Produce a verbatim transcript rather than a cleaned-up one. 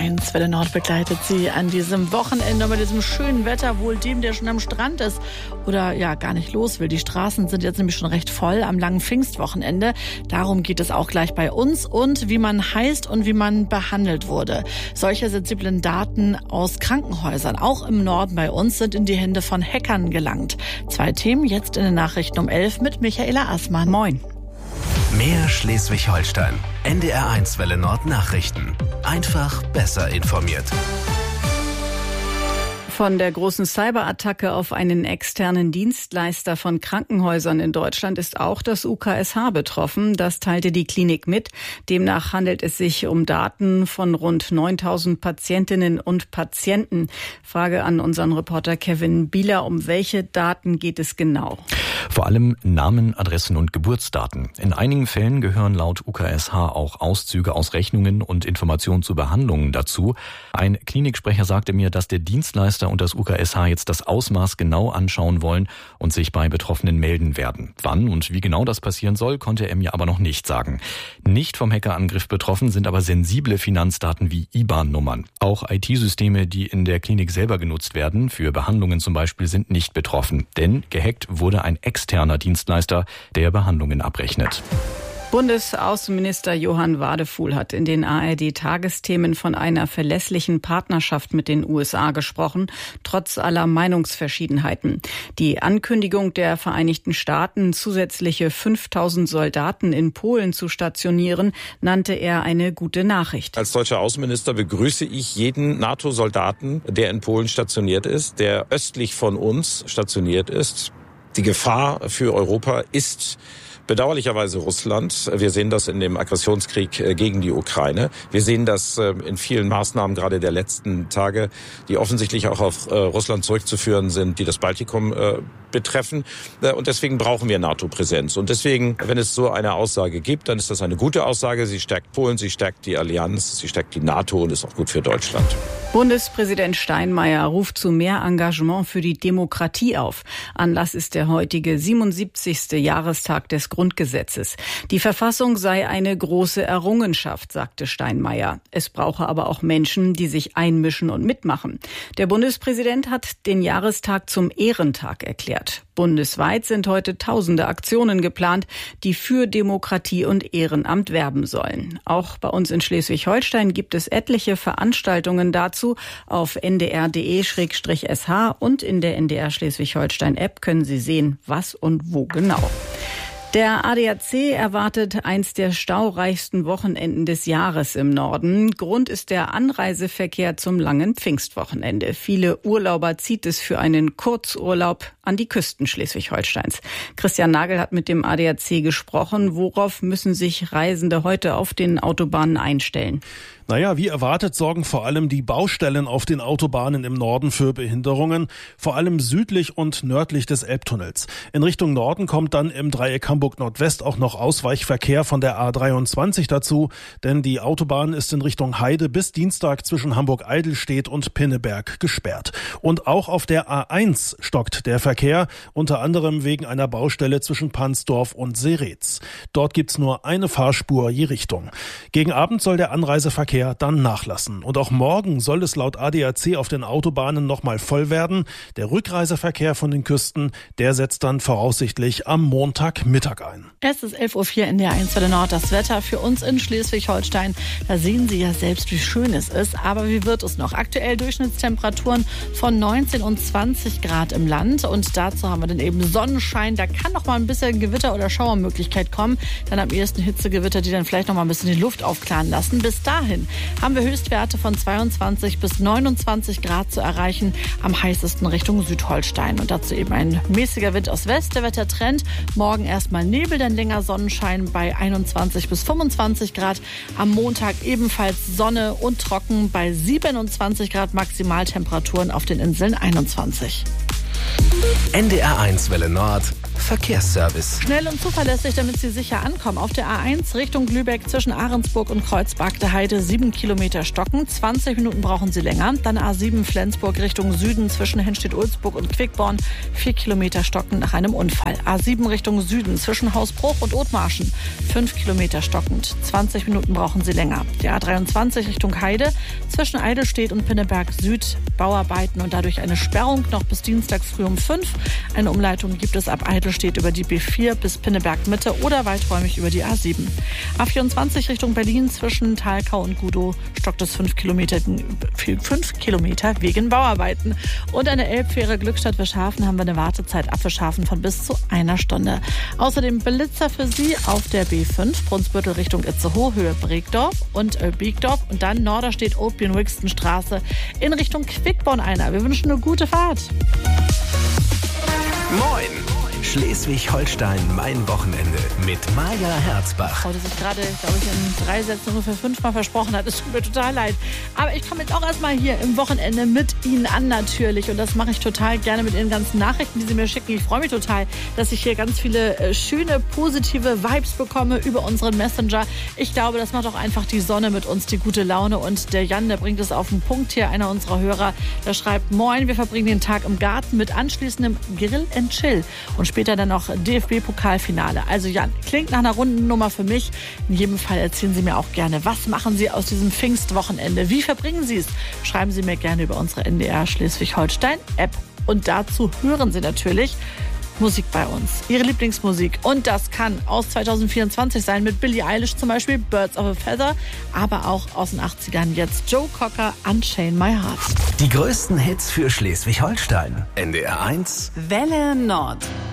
eins Welle Nord begleitet Sie an diesem Wochenende bei diesem schönen Wetter, wohl dem, der schon am Strand ist oder ja gar nicht los will. Die Straßen sind jetzt nämlich schon recht voll am langen Pfingstwochenende. Darum geht es auch gleich bei uns und wie man heißt und wie man behandelt wurde. Solche sensiblen Daten aus Krankenhäusern, auch im Norden bei uns, sind in die Hände von Hackern gelangt. Zwei Themen jetzt in den Nachrichten um elf mit Michaela Assmann. Moin. Mehr Schleswig-Holstein. N D R eins Welle Nord Nachrichten. Einfach besser informiert. Von der großen Cyberattacke auf einen externen Dienstleister von Krankenhäusern in Deutschland ist auch das U K S H betroffen. Das teilte die Klinik mit. Demnach handelt es sich um Daten von rund neuntausend Patientinnen und Patienten. Frage an unseren Reporter Kevin Bieler. Um welche Daten geht es genau? Vor allem Namen, Adressen und Geburtsdaten. In einigen Fällen gehören laut U K S H auch Auszüge aus Rechnungen und Informationen zu Behandlungen dazu. Ein Kliniksprecher sagte mir, dass der Dienstleister und das U K S H jetzt das Ausmaß genau anschauen wollen und sich bei Betroffenen melden werden. Wann und wie genau das passieren soll, konnte er mir aber noch nicht sagen. Nicht vom Hackerangriff betroffen sind aber sensible Finanzdaten wie I B A N-Nummern. Auch I T-Systeme, die in der Klinik selber genutzt werden, für Behandlungen zum Beispiel, sind nicht betroffen. Denn gehackt wurde ein externer Dienstleister, der Behandlungen abrechnet. Bundesaußenminister Johann Wadefuhl hat in den A R D-Tagesthemen von einer verlässlichen Partnerschaft mit den U S A gesprochen, trotz aller Meinungsverschiedenheiten. Die Ankündigung der Vereinigten Staaten, zusätzliche fünftausend Soldaten in Polen zu stationieren, nannte er eine gute Nachricht. Als deutscher Außenminister begrüße ich jeden NATO-Soldaten, der in Polen stationiert ist, der östlich von uns stationiert ist. Die Gefahr für Europa ist bedauerlicherweise Russland. Wir sehen das in dem Aggressionskrieg gegen die Ukraine. Wir sehen das in vielen Maßnahmen gerade der letzten Tage, die offensichtlich auch auf Russland zurückzuführen sind, die das Baltikum betreffen. Und deswegen brauchen wir NATO-Präsenz. Und deswegen, wenn es so eine Aussage gibt, dann ist das eine gute Aussage. Sie stärkt Polen, sie stärkt die Allianz, sie stärkt die NATO und ist auch gut für Deutschland. Bundespräsident Steinmeier ruft zu mehr Engagement für die Demokratie auf. Anlass ist der heutige siebenundsiebzigste Jahrestag des Grundgesetzes. Die Verfassung sei eine große Errungenschaft, sagte Steinmeier. Es brauche aber auch Menschen, die sich einmischen und mitmachen. Der Bundespräsident hat den Jahrestag zum Ehrentag erklärt. Bundesweit sind heute tausende Aktionen geplant, die für Demokratie und Ehrenamt werben sollen. Auch bei uns in Schleswig-Holstein gibt es etliche Veranstaltungen dazu. Auf n d r punkt d e slash s h und in der N D R Schleswig-Holstein-App können Sie sehen, was und wo genau. Der A D A C erwartet eins der staureichsten Wochenenden des Jahres im Norden. Grund ist der Anreiseverkehr zum langen Pfingstwochenende. Viele Urlauber zieht es für einen Kurzurlaub an die Küsten Schleswig-Holsteins. Christian Nagel hat mit dem A D A C gesprochen. Worauf müssen sich Reisende heute auf den Autobahnen einstellen? Naja, wie erwartet sorgen vor allem die Baustellen auf den Autobahnen im Norden für Behinderungen, vor allem südlich und nördlich des Elbtunnels. In Richtung Norden kommt dann im Dreieck Hamburg-Nordwest auch noch Ausweichverkehr von der A dreiundzwanzig dazu, denn die Autobahn ist in Richtung Heide bis Dienstag zwischen Hamburg-Eidelstedt und Pinneberg gesperrt. Und auch auf der A eins stockt der Verkehr, unter anderem wegen einer Baustelle zwischen Pansdorf und Seretz. Dort gibt's nur eine Fahrspur je Richtung. Gegen Abend soll der Anreiseverkehr dann nachlassen. Und auch morgen soll es laut A D A C auf den Autobahnen nochmal voll werden. Der Rückreiseverkehr von den Küsten, der setzt dann voraussichtlich am Montagmittag ein. Es ist elf Uhr vier in der eins Welle Nord. Das Wetter für uns in Schleswig-Holstein. Da sehen Sie ja selbst, wie schön es ist. Aber wie wird es noch? Aktuell Durchschnittstemperaturen von neunzehn und zwanzig Grad im Land. Und dazu haben wir dann eben Sonnenschein. Da kann noch mal ein bisschen Gewitter- oder Schauermöglichkeit kommen. Dann am ehesten Hitzegewitter, die dann vielleicht noch mal ein bisschen die Luft aufklaren lassen. Bis dahin haben wir Höchstwerte von zweiundzwanzig bis neunundzwanzig Grad zu erreichen, am heißesten Richtung Südholstein. Und dazu eben ein mäßiger Wind aus West. Der Wettertrend, morgen erstmal Nebel, dann länger Sonnenschein bei einundzwanzig bis fünfundzwanzig Grad. Am Montag ebenfalls Sonne und trocken bei siebenundzwanzig Grad, Maximaltemperaturen auf den Inseln einundzwanzig. N D R eins Welle Nord Verkehrsservice. Schnell und zuverlässig, damit Sie sicher ankommen. Auf der A eins Richtung Lübeck zwischen Ahrensburg und Kreuzberg Heide sieben Kilometer stocken. zwanzig Minuten brauchen Sie länger. Dann A sieben Flensburg Richtung Süden zwischen Henstedt-Ulzburg und Quickborn. vier Kilometer stocken nach einem Unfall. A sieben Richtung Süden zwischen Hausbruch und Othmarschen. fünf Kilometer stockend. zwanzig Minuten brauchen Sie länger. Die A dreiundzwanzig Richtung Heide zwischen Eidelstedt und Pinneberg Süd. Bauarbeiten und dadurch eine Sperrung noch bis Dienstag früh um fünf. Eine Umleitung gibt es ab Eidelstedt über die B vier bis Pinneberg Mitte oder weiträumig über die A sieben. A vierundzwanzig Richtung Berlin zwischen Thalkau und Gudow stockt es fünf Kilometer, fünf Kilometer wegen Bauarbeiten. Und eine Elbfähre Glückstadt-Wischhafen haben wir eine Wartezeit ab Wischhafen von bis zu einer Stunde. Außerdem Blitzer für Sie auf der B fünf, Brunsbüttel Richtung Itzehoe, Höhe Bregdorf und äh, Biegdorf und dann Norderstedt Opien-Wixten-Straße in Richtung Quickborn einer. Wir wünschen eine gute Fahrt. Moin! Schleswig-Holstein, mein Wochenende mit Maja Herzbach. Heute sich gerade, glaube ich, in drei Sätzen ungefähr fünfmal versprochen hat. Es tut mir total leid. Aber ich komme jetzt auch erstmal hier im Wochenende mit Ihnen an natürlich. Und das mache ich total gerne mit Ihren ganzen Nachrichten, die Sie mir schicken. Ich freue mich total, dass ich hier ganz viele äh, schöne, positive Vibes bekomme über unseren Messenger. Ich glaube, das macht auch einfach die Sonne mit uns, die gute Laune. Und der Jan, der bringt es auf den Punkt hier, einer unserer Hörer, der schreibt: Moin, wir verbringen den Tag im Garten mit anschließendem Grill and Chill. Und später dann noch D F B-Pokalfinale. Also Jan, klingt nach einer Rundennummer für mich. In jedem Fall erzählen Sie mir auch gerne, was machen Sie aus diesem Pfingstwochenende? Wie verbringen Sie es? Schreiben Sie mir gerne über unsere N D R Schleswig-Holstein-App. Und dazu hören Sie natürlich Musik bei uns. Ihre Lieblingsmusik. Und das kann aus zwanzig vierundzwanzig sein mit Billie Eilish zum Beispiel, Birds of a Feather, aber auch aus den achtzigern jetzt Joe Cocker, Unchain My Heart. Die größten Hits für Schleswig-Holstein. N D R eins Welle Nord.